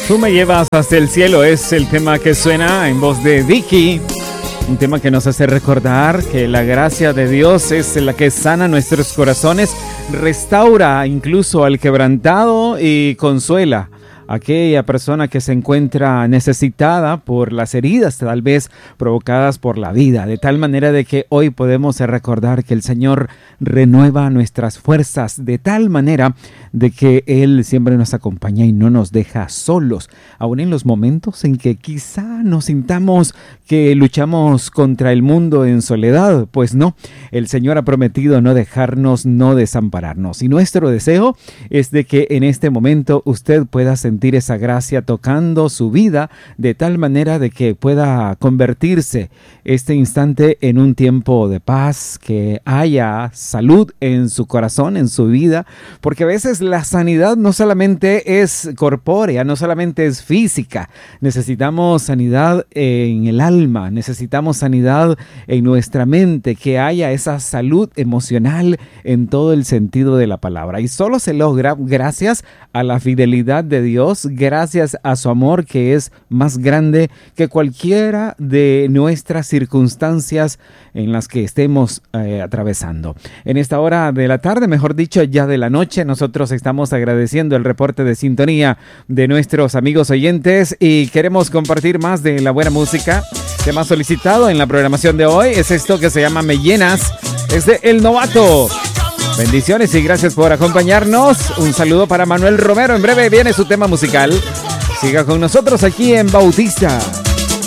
Tú me llevas hasta el cielo es el tema que suena en voz de Vicky. Un tema que nos hace recordar que la gracia de Dios es la que sana nuestros corazones, restaura incluso al quebrantado y consuela a aquella persona que se encuentra necesitada por las heridas tal vez provocadas por la vida, de tal manera de que hoy podemos recordar que el Señor renueva nuestras fuerzas de tal manera de que Él siempre nos acompaña y no nos deja solos, aun en los momentos en que quizá nos sintamos que luchamos contra el mundo en soledad. Pues no, el Señor ha prometido no dejarnos, no desampararnos, y nuestro deseo es de que en este momento usted pueda sentir esa gracia tocando su vida de tal manera de que pueda convertirse este instante en un tiempo de paz, que haya salud en su corazón, en su vida, porque a veces la sanidad no solamente es corpórea, no solamente es física. Necesitamos sanidad en el alma, necesitamos sanidad en nuestra mente, que haya esa salud emocional en todo el sentido de la palabra. Y solo se logra gracias a la fidelidad de Dios, gracias a su amor que es más grande que cualquiera de nuestras circunstancias en las que estemos atravesando. En esta hora de la tarde, mejor dicho, ya de la noche, nosotros estamos agradeciendo el reporte de sintonía de nuestros amigos oyentes y queremos compartir más de la buena música. Tema solicitado en la programación de hoy es esto que se llama Me Llenas, es de El Novato. Bendiciones y gracias por acompañarnos. Un saludo para Manuel Romero. En breve viene su tema musical. Siga con nosotros aquí en Bautista.